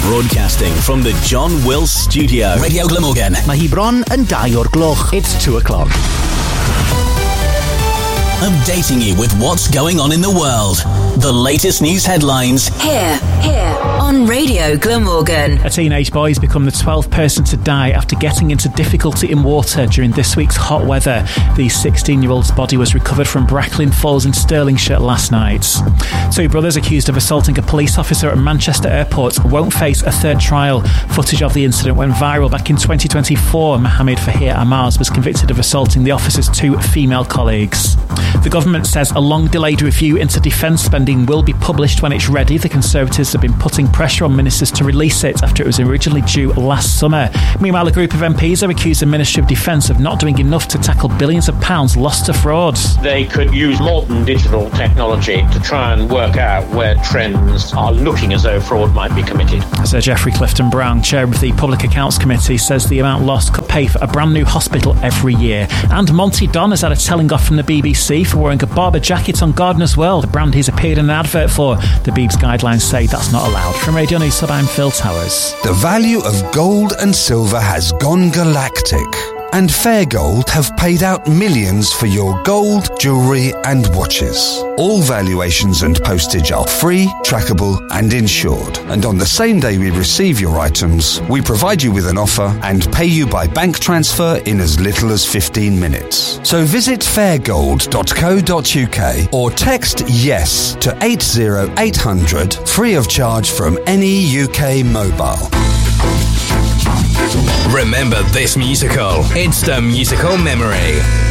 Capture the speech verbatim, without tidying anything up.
Broadcasting from the John Wills Studio. Radio Glamorgan. Mae hi bron yn dau o'r gloch. It's two o'clock. Updating you with what's going on in the world. The latest news headlines. Here, here on Radio Glamorgan. A teenage boy has become the twelfth person to die after getting into difficulty in water during this week's hot weather. The sixteen-year-old's body was recovered from Bracklin Falls in Stirlingshire last night. Two brothers accused of assaulting a police officer at Manchester Airport won't face a third trial. Footage of the incident went viral back in twenty twenty-four. Mohammed Fahir Amaz was convicted of assaulting the officer's two female colleagues. The government says a long-delayed review into defence spending will be published when it's ready. The Conservatives have been putting pressure on ministers to release it after it was originally due last summer. Meanwhile, a group of M Ps have accused the Ministry of Defence of not doing enough to tackle billions of pounds lost to fraud. They could use modern digital technology to try and work out where trends are looking as though fraud might be committed. Sir Geoffrey Clifton Brown, chair of the Public Accounts Committee, says the amount lost could pay for a brand new hospital every year. And Monty Don has had a telling off from the B B C for wearing a Barber jacket on Gardener's World, a brand he's appeared in an advert for. The Beebs guidelines say that's not allowed. From Radio News Sub, I'm Phil Towers. The value of gold and silver has gone galactic, and Fair Gold have paid out millions for your gold, jewellery and watches. All valuations and postage are free, trackable and insured. And on the same day we receive your items, we provide you with an offer and pay you by bank transfer in as little as fifteen minutes. So visit fair gold dot co dot uk or text YES to eight zero eight hundred, free of charge from any U K mobile. Remember this musical. It's the musical memory.